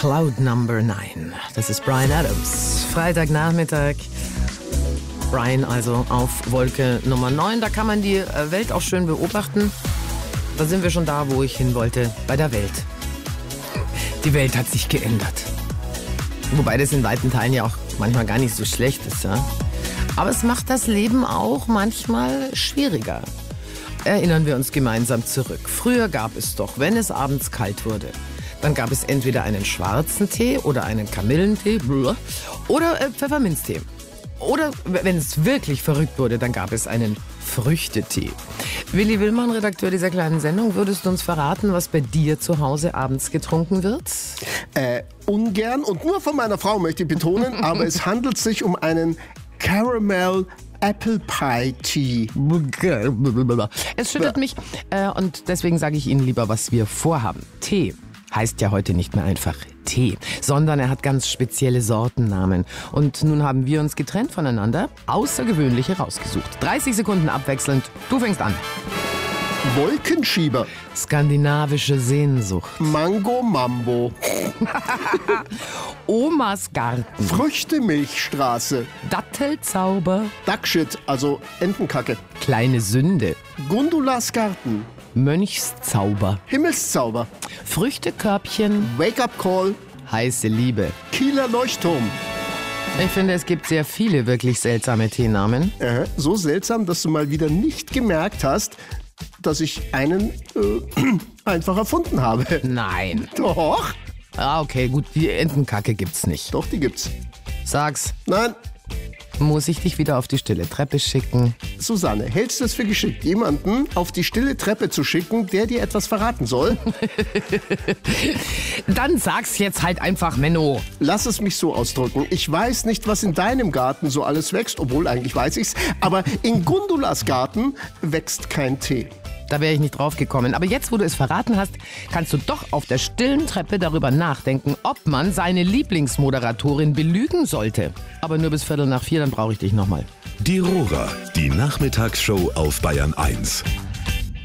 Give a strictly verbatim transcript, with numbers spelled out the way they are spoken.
Cloud Number Nine. Das ist Bryan Adams. Freitagnachmittag. Bryan also auf Wolke Nummer neun. Da kann man die Welt auch schön beobachten. Da sind wir schon da, wo ich hin wollte. Bei der Welt. Die Welt hat sich geändert. Wobei das in weiten Teilen ja auch manchmal gar nicht so schlecht ist, ja. Aber es macht das Leben auch manchmal schwieriger. Erinnern wir uns gemeinsam zurück. Früher gab es doch, wenn es abends kalt wurde, dann gab es entweder einen schwarzen Tee oder einen Kamillentee oder äh, Pfefferminztee. Oder wenn es wirklich verrückt wurde, dann gab es einen Früchtetee. Willi Willmann, Redakteur dieser kleinen Sendung, würdest du uns verraten, was bei dir zu Hause abends getrunken wird? Äh, ungern und nur von meiner Frau möchte ich betonen, aber es handelt sich um einen Caramel Apple Pie Tea. Es schüttelt mich äh, und deswegen sage ich Ihnen lieber, was wir vorhaben. Tee heißt ja heute nicht mehr einfach Tee, sondern er hat ganz spezielle Sortennamen. Und nun haben wir uns getrennt voneinander außergewöhnliche rausgesucht. dreißig Sekunden abwechselnd. Du fängst an. Wolkenschieber. Skandinavische Sehnsucht. Mango Mambo. Omas Garten. Früchtemilchstraße. Dattelzauber. Duckshit, also Entenkacke. Kleine Sünde. Gundulas Garten. Mönchszauber. Himmelszauber. Früchtekörbchen. Wake-up Call. Heiße Liebe. Kieler Leuchtturm. Ich finde, es gibt sehr viele wirklich seltsame Teenamen. Äh, so seltsam, dass du mal wieder nicht gemerkt hast, dass ich einen äh, einfach erfunden habe. Nein. Doch. Ah, okay, gut, die Entenkacke gibt's nicht. Doch, die gibt's. Sag's. Nein. Muss ich dich wieder auf die stille Treppe schicken? Susanne, hältst du es für geschickt, jemanden auf die stille Treppe zu schicken, der dir etwas verraten soll? Dann sag's jetzt halt einfach, Menno. Lass es mich so ausdrücken. Ich weiß nicht, was in deinem Garten so alles wächst, obwohl eigentlich weiß ich's. Aber in Gundulas Garten wächst kein Tee. Da wäre ich nicht drauf gekommen. Aber jetzt, wo du es verraten hast, kannst du doch auf der stillen Treppe darüber nachdenken, ob man seine Lieblingsmoderatorin belügen sollte. Aber nur bis Viertel nach vier, dann brauche ich dich nochmal. Die Rohrer, die Nachmittagsshow auf Bayern eins.